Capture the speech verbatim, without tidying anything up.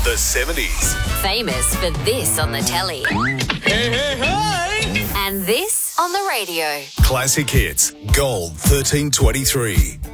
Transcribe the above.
The seventies. Famous for this on the telly. Hey, hey, hey! And this on the radio. Classic hits. Gold thirteen twenty-three.